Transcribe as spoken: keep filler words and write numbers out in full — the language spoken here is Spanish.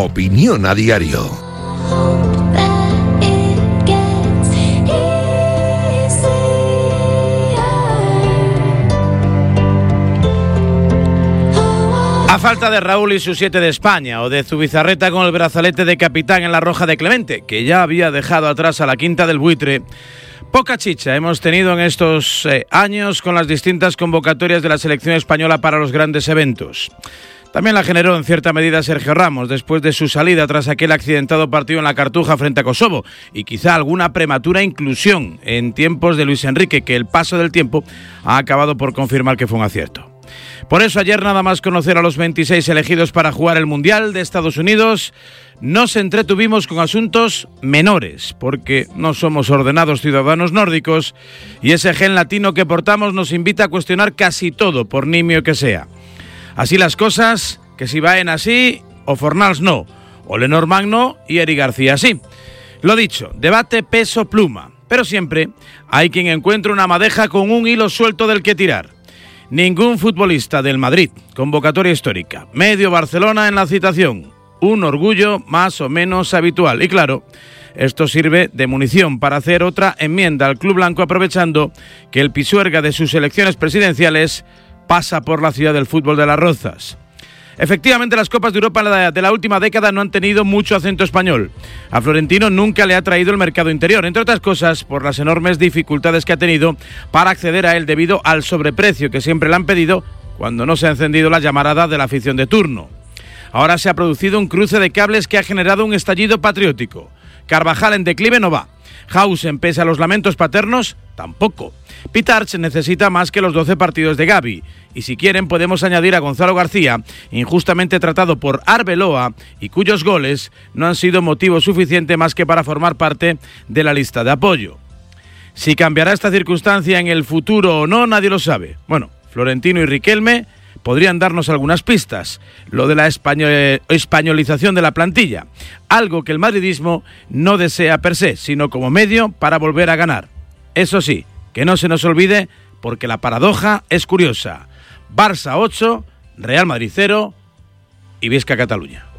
Opinión a Diario. A falta de Raúl y su siete de España, o de Zubizarreta con el brazalete de capitán en la roja de Clemente, que ya había dejado atrás a la Quinta del Buitre, poca chicha hemos tenido en estos eh, años con las distintas convocatorias de la selección española para los grandes eventos. También la generó en cierta medida Sergio Ramos, después de su salida tras aquel accidentado partido en la Cartuja frente a Kosovo, y quizá alguna prematura inclusión en tiempos de Luis Enrique, que el paso del tiempo ha acabado por confirmar que fue un acierto. Por eso ayer, nada más conocer a los veintiséis elegidos para jugar el Mundial de Estados Unidos, nos entretuvimos con asuntos menores, porque no somos ordenados ciudadanos nórdicos y ese gen latino que portamos nos invita a cuestionar casi todo, por nimio que sea. Así las cosas, que si vaen así, o Fornals no, o Lenormand no y Eric García sí. Lo dicho, debate peso pluma, pero siempre hay quien encuentra una madeja con un hilo suelto del que tirar. Ningún futbolista del Madrid, convocatoria histórica, medio Barcelona en la citación, un orgullo más o menos habitual. Y claro, esto sirve de munición para hacer otra enmienda al Club Blanco, aprovechando que el pisuerga de sus elecciones presidenciales pasa por la ciudad del fútbol de Las Rozas. Efectivamente, las Copas de Europa de la última década no han tenido mucho acento español. A Florentino nunca le ha traído el mercado interior, entre otras cosas por las enormes dificultades que ha tenido para acceder a él debido al sobreprecio que siempre le han pedido cuando no se ha encendido la llamarada de la afición de turno. Ahora se ha producido un cruce de cables que ha generado un estallido patriótico. Carvajal en declive no va. Hausen, pese a los lamentos paternos, tampoco. Pitarch necesita más que los doce partidos de Gavi. Y si quieren podemos añadir a Gonzalo García, injustamente tratado por Arbeloa y cuyos goles no han sido motivo suficiente más que para formar parte de la lista de apoyo. Si cambiará esta circunstancia en el futuro o no, nadie lo sabe. Bueno, Florentino y Riquelme podrían darnos algunas pistas. Lo de la español- españolización de la plantilla, algo que el madridismo no desea per se, sino como medio para volver a ganar. Eso sí, que no se nos olvide, porque la paradoja es curiosa. Barça ocho, Real Madrid cero y Visca Cataluña.